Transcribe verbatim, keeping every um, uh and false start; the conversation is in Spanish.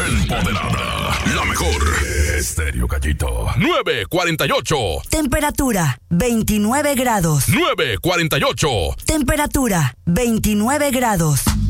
Empoderada. La mejor. Estéreo Gallito. nueve cuarenta y ocho. Temperatura veintinueve grados. nueve cuarenta y ocho. Temperatura veintinueve grados.